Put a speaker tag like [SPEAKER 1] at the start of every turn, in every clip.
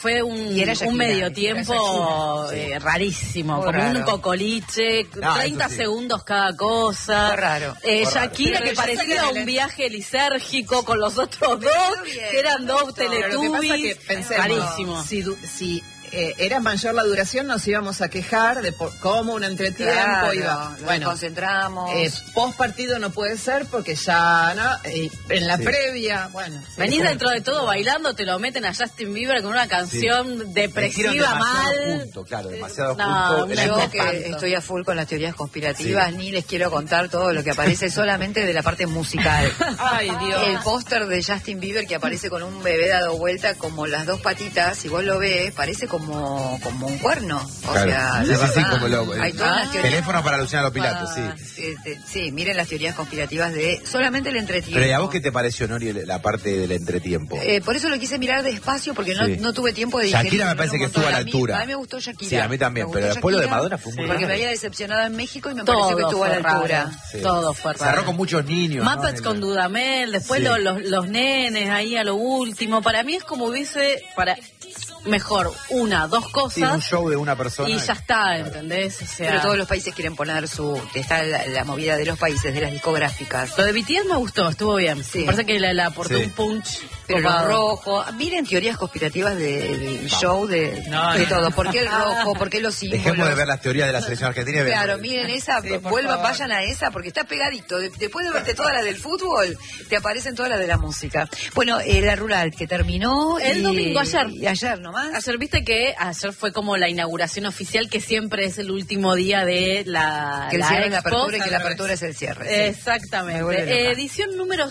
[SPEAKER 1] Fue un medio tiempo rarísimo, muy como raro. Un cocoliche, 30 segundos cada cosa.
[SPEAKER 2] Fue raro.
[SPEAKER 1] Shakira, que parecía un viaje lisérgico con los otros dos, que eran dos Teletubbies. Rarísimo.
[SPEAKER 3] Si era mayor la duración, nos íbamos a quejar de cómo un entretiempo iba.
[SPEAKER 2] Bueno, nos concentramos.
[SPEAKER 3] Post partido no puede ser porque ya, ¿no? En la previa, bueno.
[SPEAKER 1] Venís dentro de todo bailando, te lo meten a Justin Bieber con una canción depresiva mal.
[SPEAKER 4] Demasiado junto.
[SPEAKER 2] Yo que estoy a full con las teorías conspirativas, ni les quiero contar todo lo que aparece solamente de la parte musical.
[SPEAKER 1] Ay, Dios.
[SPEAKER 2] El póster de Justin Bieber que aparece con un bebé dado vuelta como las dos patitas, si vos lo ves, parece como un cuerno. O sea,
[SPEAKER 4] como
[SPEAKER 2] hay todas las teorías.
[SPEAKER 4] Teléfono para Luciano Pilato,
[SPEAKER 2] sí, miren las teorías conspirativas de solamente el entretiempo.
[SPEAKER 4] Pero ¿y a vos qué te pareció, Nori, la parte del entretiempo?
[SPEAKER 2] Por eso lo quise mirar despacio, porque no tuve tiempo de digerir.
[SPEAKER 4] Shakira me parece que estuvo a la altura.
[SPEAKER 2] A mí me gustó Shakira.
[SPEAKER 4] Sí, a mí también, pero después lo de Madonna fue muy
[SPEAKER 2] porque me había decepcionado en México y me pareció que estuvo a la altura.
[SPEAKER 1] Todo fue raro.
[SPEAKER 4] Cerró con muchos niños.
[SPEAKER 1] Muppets con Dudamel, después los nenes ahí a lo último. Para mí es como hubiese... Mejor, dos cosas.
[SPEAKER 4] Un show de una persona.
[SPEAKER 1] Y ya está, ¿entendés? O sea,
[SPEAKER 2] pero todos los países quieren poner está la movida de los países, de las discográficas.
[SPEAKER 1] Lo de BTS me gustó, estuvo bien. Sí. Parece que le aportó un punch.
[SPEAKER 2] Pero lo rojo. Miren teorías conspirativas del show de todo. ¿Por qué el rojo? ¿Por qué los símbolos?
[SPEAKER 4] Dejemos de ver las teorías de la selección argentina.
[SPEAKER 2] Claro, miren esa, vayan a esa, porque está pegadito. Después de verte todas las del fútbol, te aparecen todas las de la música. Bueno, la rural que terminó.
[SPEAKER 1] El domingo, ayer.
[SPEAKER 2] Y ayer nomás.
[SPEAKER 1] Ayer viste que ayer fue como la inauguración oficial, que siempre es el último día de la
[SPEAKER 2] que el cierre es la apertura y que la
[SPEAKER 1] apertura
[SPEAKER 2] es el cierre.
[SPEAKER 1] Exactamente. Edición número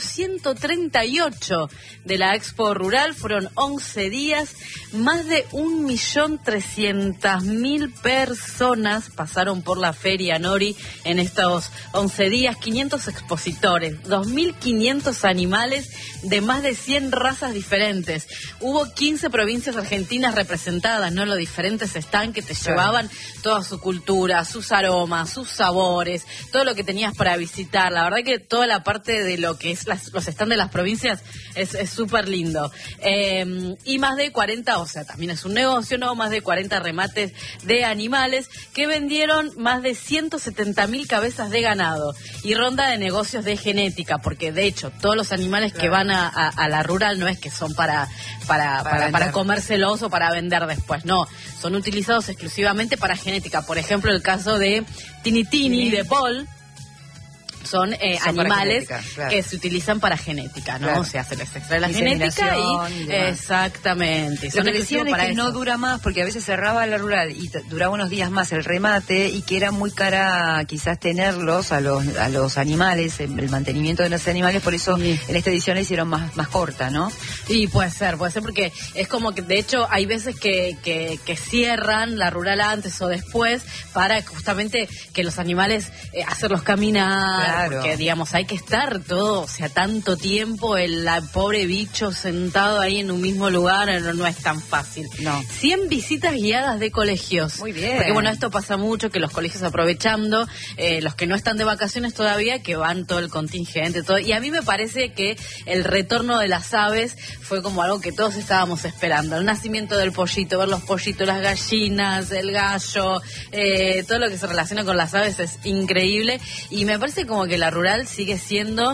[SPEAKER 1] 138 de la Expo Rural. Fueron 11 días. Más de 1.300.000 personas pasaron por la feria, Nori, en estos 11 días. 500 expositores, 2.500 animales de más de 100 razas diferentes. Hubo 15 provincias argentinas representadas, ¿no? Los diferentes stands que te llevaban toda su cultura, sus aromas, sus sabores, todo lo que tenías para visitar. La verdad que toda la parte de lo que es los stands de las provincias es súper lindo. Y más de 40, o sea, también es un negocio, ¿no? Más de 40 remates de animales que vendieron más de 170.000 cabezas de ganado y ronda de negocios de genética, porque de hecho todos los animales que van a la rural no es que son para comérselos o para vender después, no, son utilizados exclusivamente para genética. Por ejemplo, el caso de Tini y de Paul son animales que se utilizan para genética, ¿no? O sea, se les extrae la genética y exactamente.
[SPEAKER 2] Lo que decían es que no dura más, porque a veces cerraba la rural y duraba unos días más el remate y que era muy cara quizás tenerlos a los animales, el mantenimiento de los animales, por eso en esta edición la hicieron más corta, ¿no?
[SPEAKER 1] Y puede ser porque es como que de hecho hay veces que cierran la rural antes o después para justamente que los animales hacerlos caminar. Porque, digamos, hay que estar todo, o sea, tanto tiempo, el pobre bicho sentado ahí en un mismo lugar, no es tan fácil.
[SPEAKER 2] No.
[SPEAKER 1] 100 visitas guiadas de colegios.
[SPEAKER 2] Muy bien.
[SPEAKER 1] Porque, bueno, esto pasa mucho, que los colegios aprovechando, los que no están de vacaciones todavía, que van todo el contingente, todo. Y a mí me parece que el retorno de las aves fue como algo que todos estábamos esperando. El nacimiento del pollito, ver los pollitos, las gallinas, el gallo, todo lo que se relaciona con las aves es increíble. Y me parece como que la rural sigue siendo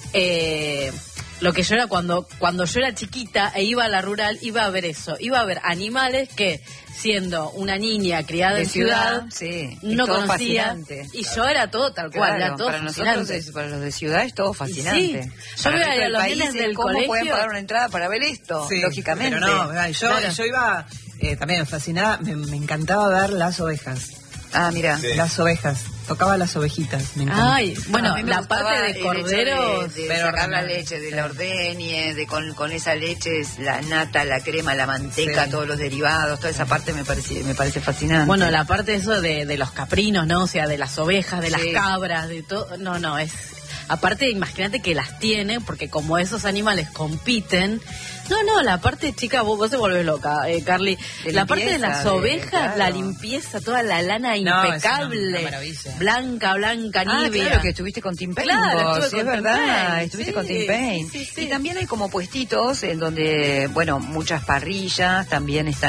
[SPEAKER 1] lo que yo era cuando yo era chiquita e iba a la rural, iba a ver eso, iba a ver animales que siendo una niña criada en ciudad no conocía, y yo era todo tal cual, era todo
[SPEAKER 2] para
[SPEAKER 1] fascinante.
[SPEAKER 2] Nosotros, para los de ciudad es todo fascinante.
[SPEAKER 1] Sí. Yo veía a los nenes del
[SPEAKER 2] ¿cómo
[SPEAKER 1] colegio
[SPEAKER 2] pueden pagar una entrada para ver esto? Lógicamente.
[SPEAKER 3] Pero no, yo iba también fascinada, me encantaba ver las ovejas.
[SPEAKER 2] Ah, mira.
[SPEAKER 3] Las ovejas. Tocaba las ovejitas. Me encanta.
[SPEAKER 1] Ay, bueno, la parte de corderos.
[SPEAKER 2] De sacar la leche, de la ordeñe, con esa leche, la nata, la crema, la manteca, todos los derivados, toda esa parte me parece fascinante.
[SPEAKER 1] Bueno, la parte de eso de los caprinos, ¿no? O sea, de las ovejas, de las cabras, de todo. No, es... Aparte, imagínate que las tiene, porque como esos animales compiten... No, la parte, chica, vos te volvés loca, Carly. La parte de las ovejas,
[SPEAKER 2] claro.
[SPEAKER 1] La limpieza, toda la lana impecable.
[SPEAKER 3] una maravilla.
[SPEAKER 1] Blanca, nívea.
[SPEAKER 2] Claro, que estuviste con Tim Payne.
[SPEAKER 1] Claro,
[SPEAKER 2] vos,
[SPEAKER 1] estuve
[SPEAKER 2] sí,
[SPEAKER 1] con
[SPEAKER 2] es
[SPEAKER 1] Tim
[SPEAKER 2] verdad,
[SPEAKER 1] Payne,
[SPEAKER 2] estuviste
[SPEAKER 1] sí,
[SPEAKER 2] con Tim Payne.
[SPEAKER 1] sí.
[SPEAKER 2] Y también hay como puestitos en donde, bueno, muchas parrillas también están